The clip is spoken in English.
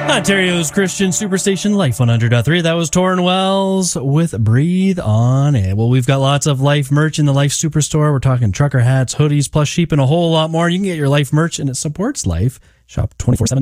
Ontario's Christian Superstation Life 100.3. That was Torrin Wells with Breathe On It. Well, we've got lots of Life merch in the Life Superstore. We're talking trucker hats, hoodies, plush sheep, and a whole lot more. You can get your Life merch, and it supports Life. Shop 24/7.